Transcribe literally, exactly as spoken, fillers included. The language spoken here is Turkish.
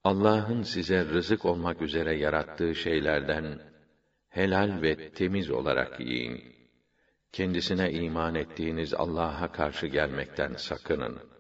Allah'ın size rızık olmak üzere yarattığı şeylerden helal ve temiz olarak yiyin. Kendisine iman ettiğiniz Allah'a karşı gelmekten sakının.